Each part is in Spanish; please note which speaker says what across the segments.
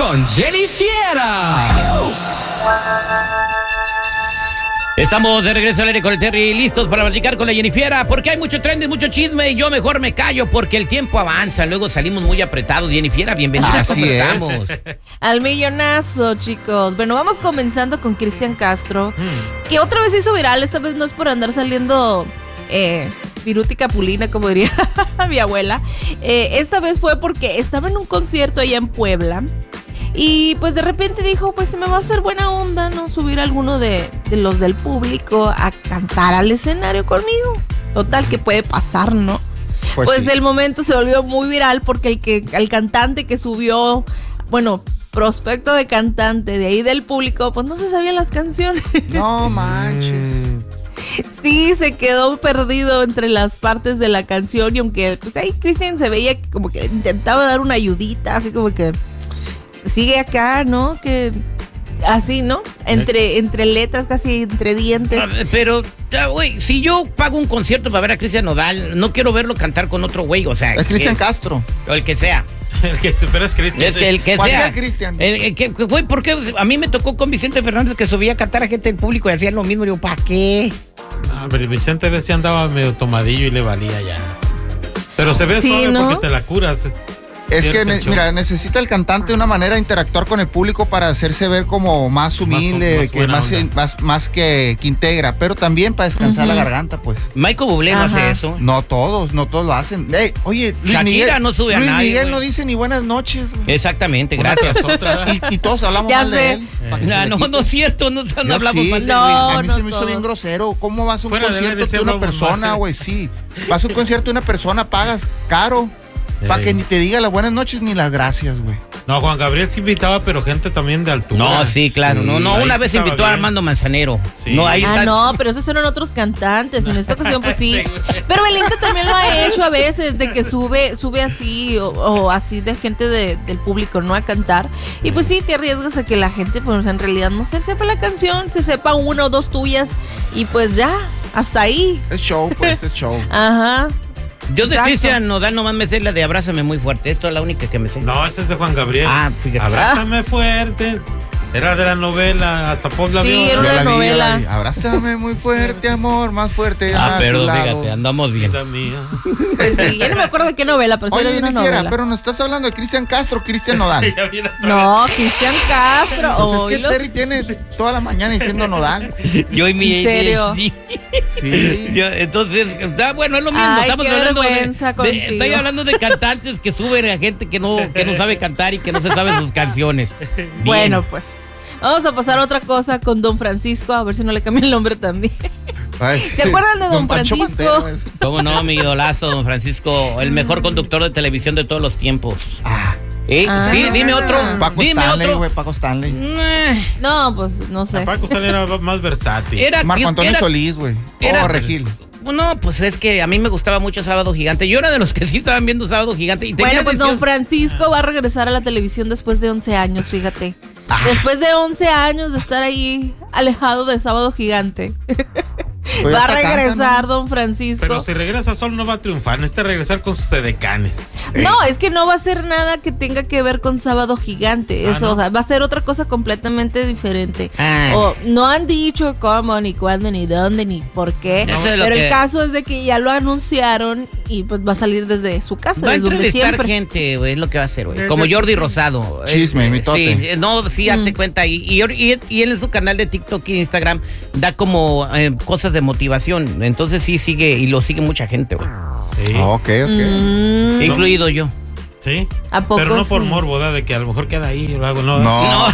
Speaker 1: con Jenny Fiera.
Speaker 2: Estamos de regreso al aire con el Terry, listos para platicar con la Jenny Fiera, porque hay mucho trend y mucho chisme y yo mejor me callo porque el tiempo avanza, luego salimos muy apretados. Jenny Fiera, bienvenida.
Speaker 3: Así
Speaker 2: ¿Cómo
Speaker 3: es.
Speaker 2: estamos?
Speaker 4: Al millonazo, chicos. Bueno, vamos comenzando con Cristian Castro, que otra vez hizo viral. Esta vez no es por andar saliendo Viruti Capulina, como diría mi abuela. Esta vez fue porque estaba en un concierto allá en Puebla. Y pues de repente dijo, pues se me va a hacer buena onda, ¿no? Subir a alguno de los del público a cantar al escenario conmigo. Total, que puede pasar, ¿no? Pues sí. El momento se volvió muy viral porque el cantante que subió, bueno, prospecto de cantante de ahí del público, pues no se sabía las canciones.
Speaker 3: No manches.
Speaker 4: Sí, se quedó perdido entre las partes de la canción y aunque pues ahí Cristian se veía como que intentaba dar una ayudita, así como que sigue acá, ¿no? Que así, ¿no? Entre letras, casi entre dientes.
Speaker 2: Pero, güey, si yo pago un concierto para ver a Cristian Nodal, no quiero verlo cantar con otro güey, o sea.
Speaker 3: Es Cristian Castro.
Speaker 2: O el que sea.
Speaker 5: Pero es Cristian.
Speaker 2: Es que el que
Speaker 3: ¿Cuál
Speaker 2: sea.
Speaker 3: era Cristian?
Speaker 2: Güey, ¿por qué? A mí me tocó con Vicente Fernández que subía a cantar a gente del público y hacían lo mismo. Y yo, ¿para qué?
Speaker 5: Ah, pero Vicente decía andaba medio tomadillo y le valía ya. Pero se ve
Speaker 4: sí,
Speaker 5: suave,
Speaker 4: ¿no?
Speaker 5: porque te la curas.
Speaker 3: Es que, mira, necesita el cantante una manera de interactuar con el público para hacerse ver como más humilde, más que integra, pero también para descansar la garganta, pues.
Speaker 2: Michael Bublé no hace eso.
Speaker 3: No todos lo hacen. Oye, Luis
Speaker 2: Shakira
Speaker 3: Miguel,
Speaker 2: no sube a
Speaker 3: Luis
Speaker 2: nadie,
Speaker 3: Miguel
Speaker 2: güey.
Speaker 3: no dice ni buenas noches, güey.
Speaker 2: Exactamente, gracias.
Speaker 3: Y todos hablamos
Speaker 4: Ya
Speaker 3: mal de
Speaker 4: sé.
Speaker 3: él. para que se le
Speaker 2: No
Speaker 3: quite.
Speaker 2: es cierto, no hablamos
Speaker 3: Sí,
Speaker 2: mal de
Speaker 4: No,
Speaker 2: Luis.
Speaker 3: a mí
Speaker 4: no
Speaker 3: se me hizo
Speaker 4: todos.
Speaker 3: bien grosero. ¿Cómo vas a un
Speaker 5: Fuera de
Speaker 3: concierto
Speaker 5: aire,
Speaker 3: de una
Speaker 5: sí,
Speaker 3: persona,
Speaker 5: hablamos
Speaker 3: güey? Sí. Vas a un concierto de una persona, pagas caro. Para que ni te diga las buenas noches ni las gracias, güey.
Speaker 5: No, Juan Gabriel sí invitaba, pero gente también de altura.
Speaker 2: No, sí, claro.
Speaker 3: Sí.
Speaker 2: No,
Speaker 5: Ahí
Speaker 2: una
Speaker 5: sí
Speaker 2: vez
Speaker 5: estaba
Speaker 2: invitó a
Speaker 5: bien.
Speaker 2: Armando Manzanero.
Speaker 5: Sí.
Speaker 2: No, ahí está.
Speaker 4: No, pero esos eran otros cantantes. En esta ocasión, pues sí. Pero Belinda también lo ha hecho a veces, de que sube así, o así de gente del público, ¿no? A cantar. Y pues sí, te arriesgas a que la gente, pues en realidad no se sepa la canción, se sepa una o dos tuyas, y pues ya, hasta ahí.
Speaker 3: Es show, pues, es show.
Speaker 4: Ajá.
Speaker 2: Yo de
Speaker 4: Exacto.
Speaker 2: Cristian Nodal nomás me sé la de Abrázame muy fuerte. Esto es la única que me sé.
Speaker 5: No, ese es de Juan Gabriel.
Speaker 2: Ah, fíjate.
Speaker 5: Abrázame fuerte. Era de la novela, hasta Pop la
Speaker 4: Sí,
Speaker 5: vio.
Speaker 4: era
Speaker 3: Yo
Speaker 4: una
Speaker 3: la vi,
Speaker 4: novela.
Speaker 3: yo la vi. Abrázame muy fuerte, amor, más fuerte. a
Speaker 2: Pero
Speaker 3: tu lado.
Speaker 2: fíjate, andamos bien.
Speaker 5: Vida mía.
Speaker 4: Pues sí, ya no me acuerdo de qué novela, pero sí era
Speaker 3: Oye,
Speaker 4: de una
Speaker 3: Jenny Fiera,
Speaker 4: novela.
Speaker 3: pero nos estás hablando de Cristian Castro, Cristian Nodal.
Speaker 5: Ya viene otra
Speaker 4: No, Cristian Castro.
Speaker 3: Pues es que
Speaker 4: oílos.
Speaker 3: Terry tiene toda la mañana diciendo Nodal.
Speaker 2: Yo y mi
Speaker 4: ¿En serio?
Speaker 2: ADHD.
Speaker 3: Sí.
Speaker 2: Entonces, bueno, es lo mismo.
Speaker 4: Ay,
Speaker 2: Estamos
Speaker 4: qué
Speaker 2: hablando
Speaker 4: vergüenza contigo.
Speaker 2: estoy hablando de cantantes que suben a gente que no sabe cantar y que no se sabe sus canciones. Bien.
Speaker 4: Bueno, pues. Vamos a pasar a otra cosa con Don Francisco, a ver si no le cambia el nombre también.
Speaker 3: Ay,
Speaker 4: ¿Se acuerdan de Don
Speaker 3: Pancho
Speaker 4: Francisco?
Speaker 3: Pantera,
Speaker 2: ¿Cómo no, mi idolazo, don Francisco? El mejor conductor de televisión de todos los tiempos.
Speaker 4: Ah.
Speaker 2: Sí, dime otro.
Speaker 3: Paco
Speaker 2: Dime
Speaker 3: Stanley,
Speaker 2: otro.
Speaker 3: güey, Paco Stanley.
Speaker 4: No, pues no sé.
Speaker 5: Paco Stanley era más versátil.
Speaker 3: Marco Antonio Solís, güey.
Speaker 2: era-
Speaker 3: Regil.
Speaker 2: No, pues es que a mí me gustaba mucho Sábado Gigante. Yo era de los que sí estaban viendo Sábado Gigante. Y tenía
Speaker 4: Bueno, pues Don
Speaker 2: atención.
Speaker 4: Francisco va a regresar a la televisión después de 11 años, fíjate. Después de 11 años de estar ahí alejado de Sábado Gigante.
Speaker 3: Pues
Speaker 4: va a
Speaker 3: hasta
Speaker 4: regresar
Speaker 3: canta, ¿no?
Speaker 4: Don Francisco.
Speaker 5: Pero si regresa solo no va a triunfar. Necesita regresar con sus edecanes.
Speaker 4: No, es que no va a ser nada que tenga que ver con Sábado Gigante. Eso,
Speaker 5: ¿no?
Speaker 4: o sea, va a ser otra cosa completamente diferente.
Speaker 2: Ah.
Speaker 4: O no han dicho cómo, ni cuándo, ni dónde, ni por qué.
Speaker 2: Eso es lo
Speaker 4: Pero
Speaker 2: que-
Speaker 4: el caso es de que ya lo anunciaron y pues va a salir desde su casa,
Speaker 2: Va a
Speaker 4: desde donde
Speaker 2: entrevistar
Speaker 4: siempre.
Speaker 2: gente, güey, es lo que va a hacer, güey. Como Jordi Rosado.
Speaker 3: Chisme, mitote.
Speaker 2: Sí, no, sí, hazte cuenta. Y él en su canal de TikTok y Instagram da como cosas de motivación. Entonces sí sigue, y lo sigue mucha gente, güey.
Speaker 5: Sí.
Speaker 3: Ok.
Speaker 2: Incluido yo.
Speaker 5: Sí.
Speaker 4: ¿A poco
Speaker 5: Pero no por
Speaker 4: sí?
Speaker 5: morbo, ¿verdad? De que a lo mejor queda ahí o algo. No.
Speaker 3: No.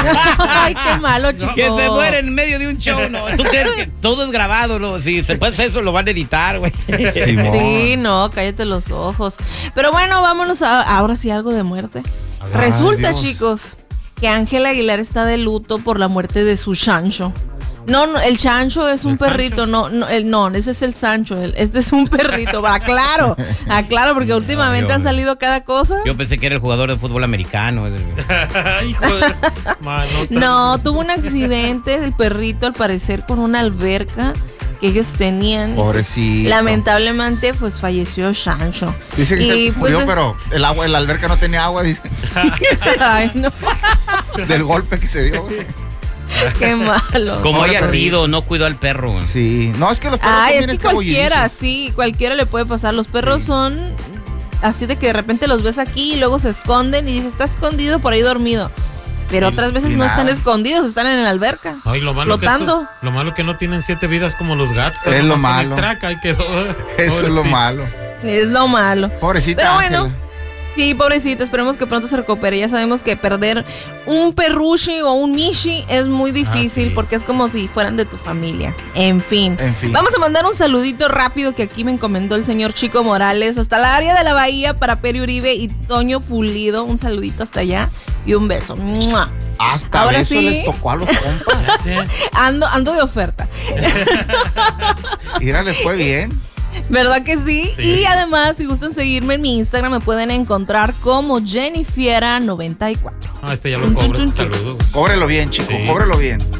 Speaker 4: Ay, qué malo, chico.
Speaker 2: Que se muere en medio de un show, ¿no? ¿Tú crees que todo es grabado, no? Si se puede hacer eso, lo van a editar, güey.
Speaker 3: Simón.
Speaker 4: Sí, no, cállate los ojos. Pero bueno, vámonos ahora sí algo de muerte.
Speaker 5: A ver.
Speaker 4: Resulta,
Speaker 3: Ay, Dios.
Speaker 4: chicos, que Ángela Aguilar está de luto por la muerte de su chancho. No, el chancho es un
Speaker 5: ¿El
Speaker 4: perrito,
Speaker 5: Sancho?
Speaker 4: no, ese es el Sancho, este es un perrito, aclaro, porque últimamente
Speaker 2: yo-
Speaker 4: han salido cada cosa.
Speaker 2: Yo pensé que era el jugador de fútbol americano.
Speaker 5: Hijo de manota.
Speaker 4: No, tuvo un accidente el perrito al parecer con una alberca que ellos tenían.
Speaker 3: Pobrecito.
Speaker 4: Lamentablemente, pues falleció Sancho.
Speaker 3: Dice que
Speaker 4: Y,
Speaker 3: se murió,
Speaker 4: pues,
Speaker 3: pero la alberca no tenía agua, dice.
Speaker 4: Ay, no,
Speaker 3: Del golpe que se dio, güey.
Speaker 4: qué malo.
Speaker 2: Como
Speaker 3: Pobre
Speaker 2: haya
Speaker 3: perrito.
Speaker 2: sido, no cuidó al perro. Güey.
Speaker 3: Sí. No, es que los perros
Speaker 4: Ay,
Speaker 3: son
Speaker 4: es
Speaker 3: bien
Speaker 4: que cualquiera,
Speaker 3: escabullidizos.
Speaker 4: sí, cualquiera le puede pasar. Los perros son así de que de repente los ves aquí y luego se esconden y dices, está escondido por ahí dormido. Pero
Speaker 5: Y-
Speaker 4: otras veces
Speaker 3: y
Speaker 4: no
Speaker 3: nada.
Speaker 4: están escondidos, están en la alberca.
Speaker 5: Ay, lo malo
Speaker 4: Flotando.
Speaker 5: lo malo que no tienen 7 vidas como los gatos.
Speaker 3: Es lo
Speaker 5: Nomás son
Speaker 3: malo.
Speaker 5: el traca y quedó.
Speaker 3: Eso es lo
Speaker 5: Pobrecito.
Speaker 3: malo.
Speaker 4: Es lo malo.
Speaker 3: Pobrecita
Speaker 4: Pero bueno,
Speaker 3: Ángela.
Speaker 4: sí, pobrecita, esperemos que pronto se recupere. Ya sabemos que perder un perrushi o un mishi es muy difícil
Speaker 5: sí.
Speaker 4: porque es como si fueran de tu familia. En fin.
Speaker 3: En fin.
Speaker 4: Vamos a mandar un saludito rápido que aquí me encomendó el señor Chico Morales hasta la área de la Bahía para Peri Uribe y Toño Pulido. Un saludito hasta allá y un beso. ¡Mua!
Speaker 3: Hasta
Speaker 4: Ahora
Speaker 3: beso
Speaker 4: sí.
Speaker 3: les tocó a los compas.
Speaker 4: Ando de oferta.
Speaker 3: Mira, les fue bien.
Speaker 4: ¿Verdad que sí?
Speaker 5: Sí.
Speaker 4: Y además, si gustan seguirme en mi Instagram, me pueden encontrar como Jennifiera94.
Speaker 5: Ah, ya lo cobro. Saludos.
Speaker 3: Cóbrelo bien, chico,
Speaker 5: Sí.
Speaker 3: cóbrelo bien.